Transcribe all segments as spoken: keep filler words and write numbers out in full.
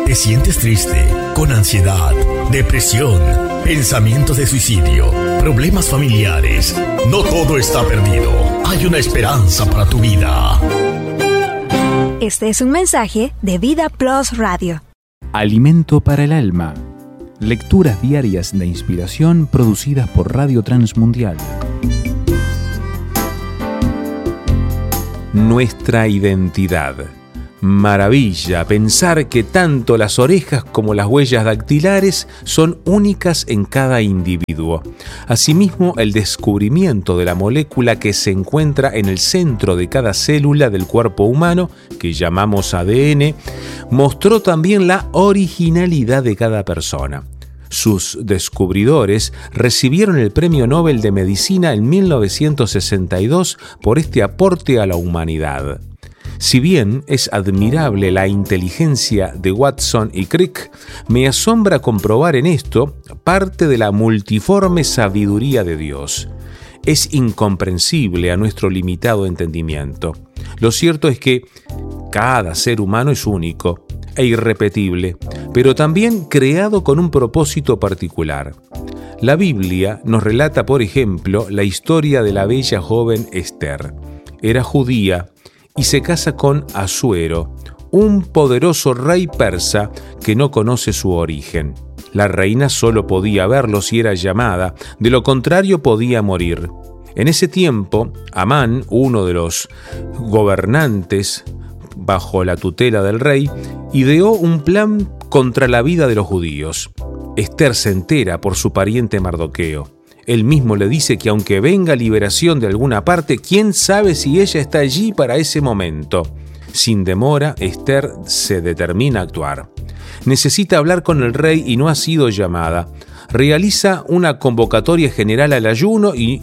¿Te sientes triste, con ansiedad, depresión, pensamientos de suicidio, problemas familiares? No todo está perdido. Hay una esperanza para tu vida. Este es un mensaje de Vida Plus Radio. Alimento para el alma. Lecturas diarias de inspiración producidas por Radio Transmundial. Nuestra identidad. Maravilla pensar que tanto las orejas como las huellas dactilares son únicas en cada individuo. Asimismo, el descubrimiento de la molécula que se encuentra en el centro de cada célula del cuerpo humano, que llamamos A D N, mostró también la originalidad de cada persona. Sus descubridores recibieron el Premio Nobel de Medicina en mil novecientos sesenta y dos por este aporte a la humanidad. Si bien es admirable la inteligencia de Watson y Crick, me asombra comprobar en esto parte de la multiforme sabiduría de Dios. Es incomprensible a nuestro limitado entendimiento. Lo cierto es que cada ser humano es único e irrepetible, pero también creado con un propósito particular. La Biblia nos relata, por ejemplo, la historia de la bella joven Esther. Era judía y se casa con Asuero, un poderoso rey persa que no conoce su origen. La reina solo podía verlo si era llamada, de lo contrario podía morir. En ese tiempo, Amán, uno de los gobernantes bajo la tutela del rey, ideó un plan contra la vida de los judíos. Esther se entera por su pariente Mardoqueo. Él mismo le dice que aunque venga liberación de alguna parte, quién sabe si ella está allí para ese momento. Sin demora, Esther se determina a actuar. Necesita hablar con el rey y no ha sido llamada. Realiza una convocatoria general al ayuno y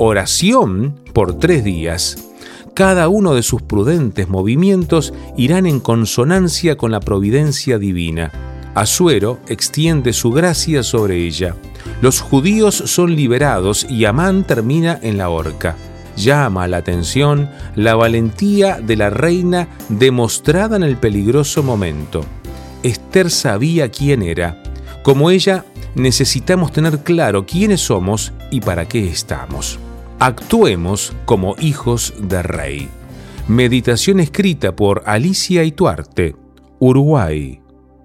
oración por tres días. Cada uno de sus prudentes movimientos irán en consonancia con la providencia divina. Asuero extiende su gracia sobre ella. Los judíos son liberados y Amán termina en la horca. Llama la atención la valentía de la reina demostrada en el peligroso momento. Esther sabía quién era. Como ella, necesitamos tener claro quiénes somos y para qué estamos. Actuemos como hijos de rey. Meditación escrita por Alicia Ituarte, Uruguay.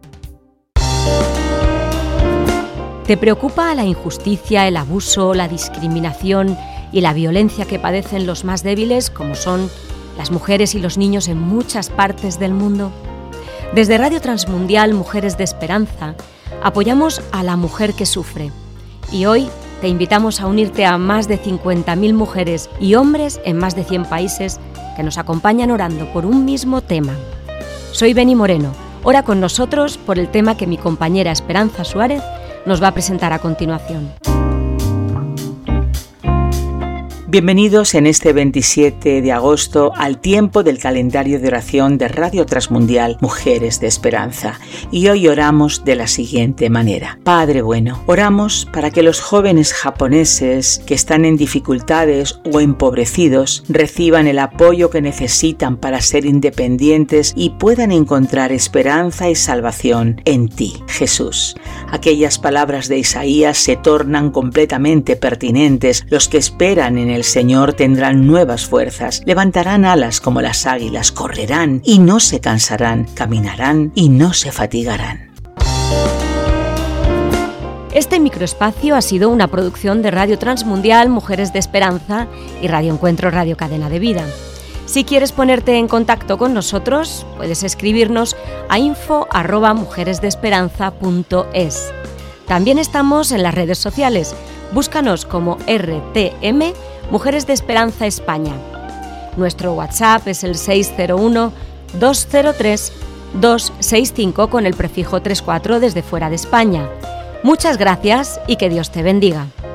¿Te preocupa la injusticia, el abuso, la discriminación y la violencia que padecen los más débiles, como son las mujeres y los niños en muchas partes del mundo? Desde Radio Transmundial Mujeres de Esperanza apoyamos a la mujer que sufre y hoy te invitamos a unirte a más de cincuenta mil mujeres y hombres en más de cien países que nos acompañan orando por un mismo tema. Soy Beni Moreno. Ora con nosotros por el tema que mi compañera Esperanza Suárez nos va a presentar a continuación. Bienvenidos en este veintisiete de agosto al tiempo del calendario de oración de Radio Transmundial Mujeres de Esperanza. Y hoy oramos de la siguiente manera. Padre bueno, oramos para que los jóvenes japoneses que están en dificultades o empobrecidos reciban el apoyo que necesitan para ser independientes y puedan encontrar esperanza y salvación en ti, Jesús. Aquellas palabras de Isaías se tornan completamente pertinentes. Los que esperan en el Señor tendrán nuevas fuerzas, levantarán alas como las águilas, correrán y no se cansarán, caminarán y no se fatigarán. Este microespacio ha sido una producción de Radio Transmundial Mujeres de Esperanza y Radio Encuentro Radio Cadena de Vida. Si quieres ponerte en contacto con nosotros, puedes escribirnos a info arroba mujeresdeesperanza punto es. También estamos en las redes sociales. Búscanos como R T M Mujeres de Esperanza España. Nuestro WhatsApp es el seis cero uno, dos cero tres, dos seis cinco con el prefijo treinta y cuatro desde fuera de España. Muchas gracias y que Dios te bendiga.